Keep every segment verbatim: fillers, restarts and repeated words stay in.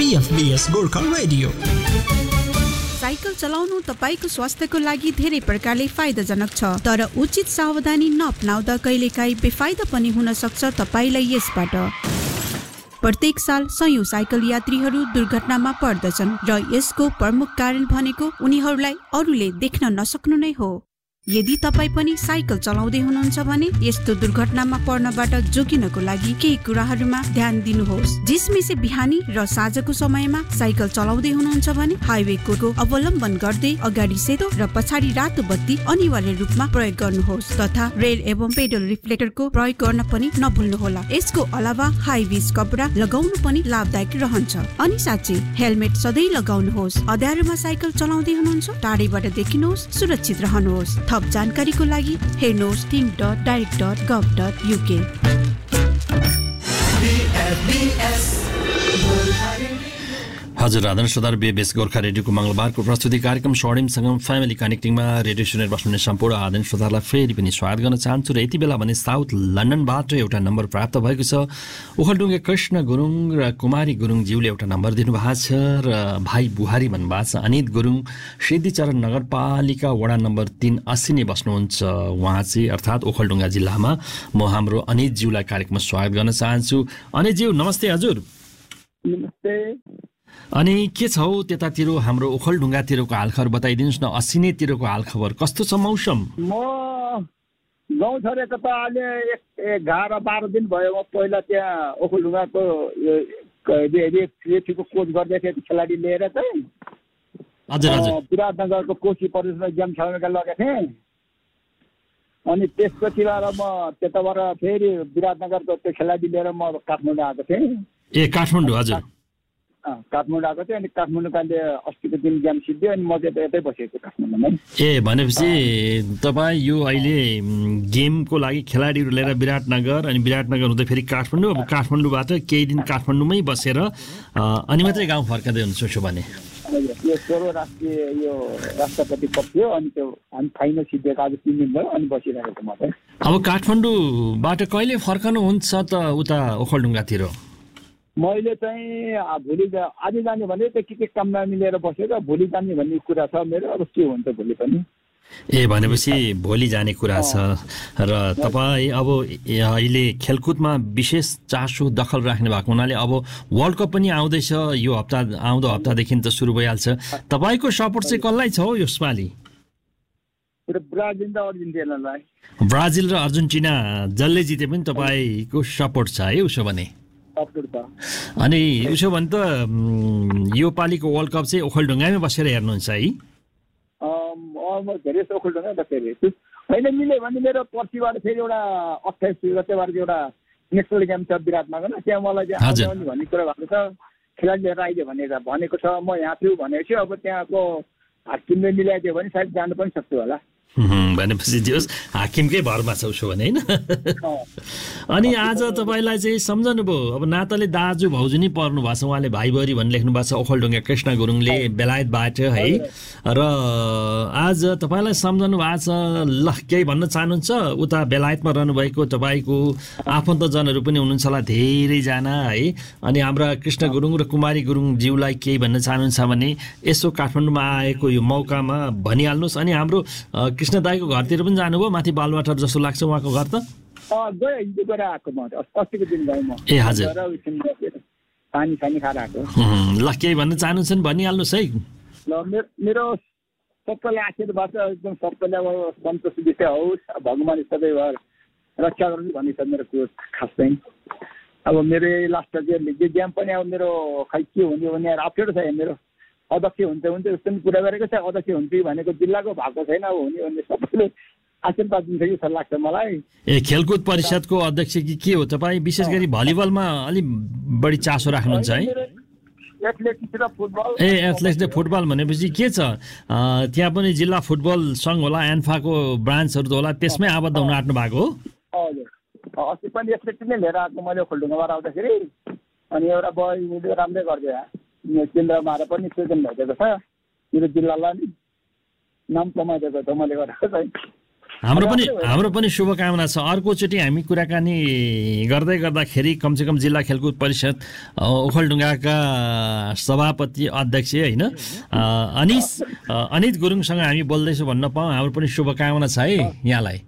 बीएफबीएस Gorkha radio. Cycle चलाउनु तपाईको स्वास्थ्यको लागि धेरै प्रकारले फाइदाजनक छ, तर उचित सावधानी नअपनाउँदा कहिलेकाहीँ बेफाइदा पनि हुन सक्छ तपाईलाई यसबाट। प्रत्येक साल सयौं साइकल यात्रीहरू दुर्घटनामा पर्दछन् र यसको प्रमुख कारण भनेको उनीहरूलाई अरूले देख्न नसक्नु नै हो। यदि तपाई पनि साइकल चलाउँदै हुनुहुन्छ भने यस्तो दुर्घटनामा पर्नबाट जोगिनको लागि केही कुराहरूमा ध्यान दिनुहोस्। जिसमिसे बिहानी र साँझको समयमा साइकल चलाउँदै हुनुहुन्छ भने हाइवेको अवलम्बन गर्दै अगाडि सेतो र पछाडि रातो बत्ती अनिवार्य रूपमा प्रयोग गर्नुहोस् तथा रेल एवं पेडल रिफ्लेक्टरको प्रयोग गर्न पनि नभुल्नुहोला। यसको अलावा हाई भिज कपडा लगाउनु पनि लाभदायक रहन्छ। अनि साँच्चै हेलमेट सधैँ लगाउनुहोस्। अँध्यारोमा साइकल चलाउँदै हुनुहुन्छ टाढैबाट देखिनुहोस्, सुरक्षित रहनुहोस्। थप जानकारीको लागि हेर्नुहोस् think dot direct dot गभ dot UK. हजुर आदरणीय श्रोता, बीएफबीएस गोर्खा रेडियोको मंगलबारको प्रस्तुति कार्यक्रम स्वर्णिमसँग फ्यामिली कनेक्टिङमा रेडियो सुनेर बस्नुहुने सम्पूर्ण आदरणीय श्रोतालाई फेरि पनि स्वागत गर्न चाहन्छु। र यति बेला भने साउथ लन्डनबाट एउटा नम्बर प्राप्त भएको छ। ओखलढुङ्गे कृष्ण गुरुङ र कुमारी गुरुङज्यूले एउटा नम्बर दिनुभएको छ र भाइ बुहारी भन्नुभएको छ। अनित गुरुङ सिद्धिचरण नगरपालिका वडा नम्बर तीन अस्सी नै बस्नुहुन्छ उहाँ चाहिँ, अर्थात् ओखलढुङ्गा जिल्लामा। म हाम्रो अनितज्यूलाई कार्यक्रममा स्वागत गर्न चाहन्छु। अनितज्यू नमस्ते। हजुर नमस्ते। अनि के छ हौ त्यतातिर हाम्रो ओखलढुङ्गातिरको हालखबर बताइदिनुहोस् न। अस्सी नैतिरको हालखबर कस्तो छ मौसम? म गाउँ छोडेको त अहिले एक एघार बाह्र दिन भयो। म पहिला त्यहाँ ओखलढुङ्गाको रेफ्रीको कोच गर्दै थिएँ खेलाडी लिएर चाहिँ। हजुर हजुर। विराटनगरको कोशी प्रदेशमा गेम खेल्नका लगेको थिएँ। अनि त्यसपछि गएर म त्यताबाट फेरि विराटनगरको त्यो खेलाडी लिएर म काठमाडौँ आएको थिएँ। ए काठमाडौँ। हजुर काठमाडौँ आएको थिएँ। अनि काठमाडौँ काले अस्तिको दिन गेम सिद्धियो अनि म चाहिँ यतै बसेको काठमाडौँमा। ए भनेपछि तपाईँ यो अहिले गेमको लागि खेलाडीहरू लिएर विराटनगर अनि विराटनगर हुँदै फेरि काठमाडौँ, अब काठमाडौँबाट केही दिन काठमाडौँमै बसेर अनि मात्रै गाउँ फर्काँदै हुनुहुन्छ उसो भने? यो सोह्र राष्ट्रिय यो राष्ट्रपति कप थियो अनि त्यो हामी फाइनल सिद्धिएको आज तिन दिन भयो अनि बसिरहेको छु म चाहिँ। अब काठमाडौँबाट कहिले फर्कनुहुन्छ त उता ओखलढुङ्गातिर? मैले चाहिँ भोलि आज जाने भने त्यो के के काममा मिलेर बसेर भोलि जाने भन्ने कुरा छ मेरो। अब के हुन्छ भोलि पनि। ए भनेपछि भोलि जाने कुरा छ। र तपाईँ अब अहिले खेलकुदमा विशेष चासो दखल राख्ने भएको हुनाले अब वर्ल्ड कप पनि आउँदैछ यो हप्ता, आउँदो हप्तादेखि त सुरु भइहाल्छ। तपाईँको सपोर्ट चाहिँ कसलाई छ हौ यसपालि? ब्राजिल र अर्जेन्टिनालाई। ब्राजिल र अर्जेन्टिना जसले जिते पनि तपाईँको सपोर्ट छ है उसो भने? अनि उसो भने त यो पालिको वर्ल्ड कप चाहिँ ओखलढुङ्गामै बसेर हेर्नुहुन्छ है? धेरै ओखलढुङ्गा बसेर हेर्छु। होइन मिल्यो भने मेरो पर्सिबाट फेरि एउटा अट्ठाइस गतेबाट एउटा नेसनल गेम छ विराटनगर, त्यहाँ मलाई चाहिँ आउने भन्ने कुरा भएको छ। खेलाडी लिएर आइदियो भनेर भनेको छ। म यहाँ छु भनेको छु। अब त्यहाँको हाकिमले मिलाइदियो भने सायद जानु पनि सक्छु होला। भनेपछि दियोस् हाकिमकै भरमा छ उसो भने होइन? अनि आज तपाईँलाई चाहिँ सम्झनु भयो, अब नाताले दाजु भाउजू नै पर्नु भएको छ, उहाँले भाइ बरी भन्ने लेख्नु भएको छ ओखलढुङ्गा कृष्ण गुरुङले बेलायतबाट है। र आज तपाईँलाई सम्झनु भएको छ, ल केही भन्न चाहनुहुन्छ? उता बेलायतमा रहनुभएको तपाईँको आफन्तजनहरू पनि हुनुहुन्छ होला धेरैजना है। अनि हाम्रा कृष्ण गुरुङ र कुमारी गुरुङज्यूलाई केही भन्न चाहनुहुन्छ भने यसो काठमाडौँमा आएको यो मौकामा भनिहाल्नुहोस्। अनि हाम्रो कृष्ण दाईको घरतिर पनि जानुभयो, माथि बालवाटर जस्तो लाग्छ उहाँको घर त? ए हजुर। पानी पानी खाएर आएको। ल केही भन्न चाहनुहुन्छ भने भनिहाल्नुहोस् है। ल मेरो सबैलाई आशीर्वाद छ, एकदम सबैलाई अब सन्तोष विषय होस्, भगवान् सदैव रक्षा गर्नु भन्ने छ मेरो कुरो खास चाहिँ। अब मेरो लास्ट गेम पनि अब मेरो खै के हुने भने अप्ठ्यारो छ। मेरो अध्यक्ष हुन्छ हुन्छ जस्तो पनि कुरा गरेको छ। अध्यक्ष हुन्छ भनेको जिल्लाको भएको छैन। अब हुने भन्ने सबैले आशीर्वाद दिन्छ कि जस्तो लाग्छ मलाई। ए खेलकुद परिषदको अध्यक्ष कि के हो तपाईँ? विशेष गरी भलिबलमा अलिक बढी चासो राख्नुहुन्छ है? एथलेटिक्स र फुटबल। ए एथलेटिक्स र फुटबल भनेपछि के छ त्यहाँ पनि जिल्ला फुटबल सङ्घ होला, एन्फाको ब्रान्चहरू त होला, त्यसमै आबद्ध हुन आँट्नु भएको हो? हजुर। अस्ति पनि एथलेटिक्स नै लिएर आएको मैले ओखलढुङ्गाबाट आउँदाखेरि। अनि एउटा बहिनीले राम्रै गरिदियो, केन्द्रमाएर पनि प्रेजेन्ट भइदिएको छ मेरो जिल्लालाई नाम कमाइदिएको छ मैले गरेको चाहिँ। हाम्रो पनि हाम्रो पनि शुभकामना छ। अर्कोचोटि हामी कुराकानी गर्दै गर्दाखेरि कमसेकम जिल्ला खेलकुद परिषद ओखलढुङ्गाका सभापति अध्यक्ष होइन अनिस अनित गुरुङसँग हामी बोल्दैछौँ भन्न पाऊँ, हाम्रो पनि शुभकामना छ है यहाँलाई।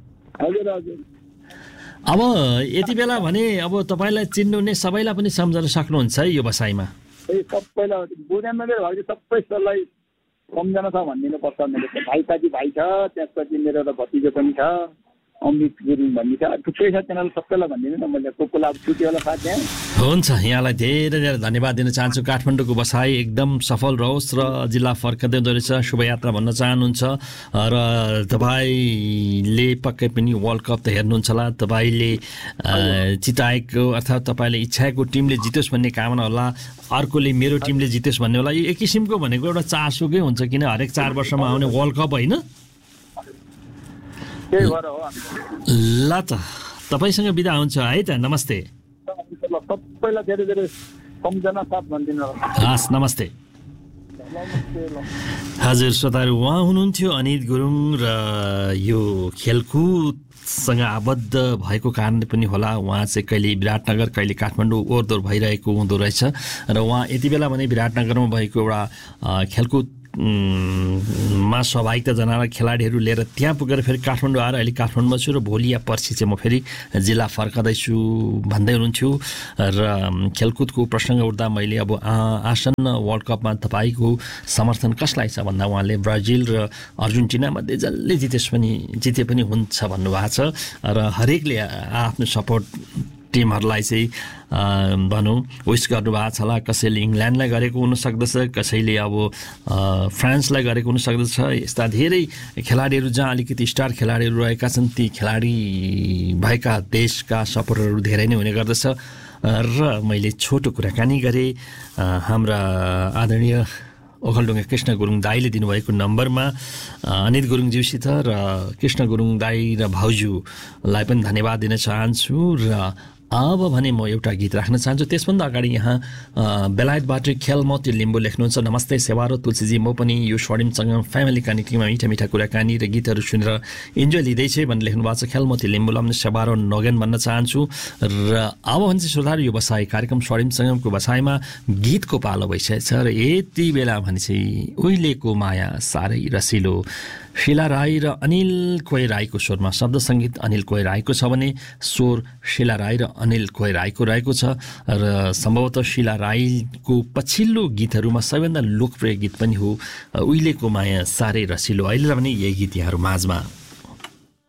अब यति बेला भने अब तपाईँलाई चिन्नुहुने सबैलाई पनि सम्झन सक्नुहुन्छ है यो बसाइमा? सबैलाई बुझ्ने सबैलाई सम्झना छ भनिदिनु पर्छ। मेरो भाइ साथी भाइ छ, त्यसपछि मेरो त भतिजो पनि छ अमृत गुरुङ भन्ने छ, थुप्रै छ, तिनीहरू सबैलाई भनिदिनु न मैले को कोला छुट्टी होला साथ यहाँ। हुन्छ, यहाँलाई धेरै धेरै धन्यवाद दिन चाहन्छु। काठमाडौँको बसाइ एकदम सफल रहोस् र जिल्ला फर्कँदै हुँदो रहेछ, शुभयात्रा भन्न चाहनुहुन्छ र तपाईँले पक्कै पनि वर्ल्ड कप त हेर्नुहुन्छ होला, तपाईँले चिताएको अर्थात् तपाईँले इच्छाएको टिमले जितोस् भन्ने कामना होला, अर्कोले मेरो टिमले जितोस् भन्ने होला। यो एक किसिमको भनेको एउटा चासोकै हुन्छ, किन हरेक चार वर्षमा आउने वर्ल्ड कप होइन। ल त तपाईँसँग बिदा हुन्छ है त, नमस्ते। सबैलाई धेरै धेरै सम्झना साथ भनिदिनु। हस्, नमस्ते। हजुर श्रोताहरू, उहाँ हुनुहुन्थ्यो अनित गुरुङ र यो खेलकुदसँग आबद्ध भएको कारणले पनि होला उहाँ चाहिँ कहिले विराटनगर कहिले काठमाडौँ ओहोरदोहोर भइरहेको हुँदो रहेछ र उहाँ यति बेला भने विराटनगरमा भएको एउटा खेलकुद मा सहभागिता जनाएर खेलाडीहरू लिएर त्यहाँ पुगेर फेरि काठमाडौँ आएर अहिले काठमाडौँमा छु र भोलि या पर्सि चाहिँ म फेरि जिल्ला फर्कँदैछु भन्दै हुनुहुन्थ्यो र खेलकुदको प्रसङ्ग उठ्दा मैले अब आसन्न वर्ल्ड कपमा तपाईँको समर्थन कसलाई छ भन्दा उहाँले ब्राजिल र अर्जेन्टिनामध्ये जसले जितेस् पनि जिते पनि हुन्छ भन्नुभएको छ र हरेकले आफ्नो सपोर्ट टिमहरूलाई चाहिँ भनौँ विस गर्नुभएको छ होला। कसैले इङ्ल्यान्डलाई गरेको हुनसक्दछ, कसैले अब फ्रान्सलाई गरेको हुनसक्दछ। यस्ता धेरै खेलाडीहरू जहाँ अलिकति स्टार खेलाडीहरू रहेका छन् ती खेलाडी भएका देशका सपोर्टरहरू धेरै नै हुने गर्दछ र मैले छोटो कुराकानी गरेँ हाम्रा आदरणीय ओखलढुङ्गा कृष्ण गुरुङ दाईले दिनुभएको नम्बरमा अनित गुरुङज्यूसित र कृष्ण गुरुङ दाई र भाउजूलाई पनि धन्यवाद दिन चाहन्छु। र अब भने म एउटा गीत राख्न चाहन्छु। त्यसभन्दा अगाडि यहाँ बेलायतबाट खेलमती लिम्बू लेख्नुहुन्छ, नमस्ते सेवा र तुलसीजी, म पनि यो स्वर्णिमसँग फ्यामिली कनेक्टिङमा मिठा मिठा कुराकानी र गीतहरू सुनेर इन्जोय लिँदैछु भन्ने लेख्नु भएको छ। खेलमती लिम्बूलाई पनि सेवा र नगेन भन्न चाहन्छु। र अब भने चाहिँ श्रोताहरू यो बसाइ कार्यक्रम स्वर्णिमसँगको बसाइमा गीतको पालो भइसकेको छ र यति बेला भने चाहिँ उहिलेको माया साह्रै रसिलो शीला राई र अनिल कोइ राईको स्वरमा शब्द सङ्गीत अनिल कोइ राईको छ भने स्वर शीला राई र अनिल कोइ राईको रहेको छ र सम्भवतः शीला राईको पछिल्लो गीतहरूमा सबैभन्दा लोकप्रिय गीत पनि हो उहिलेको माया साह्रै रसिलो। अहिले भने यही गीत यहाँहरू माझमा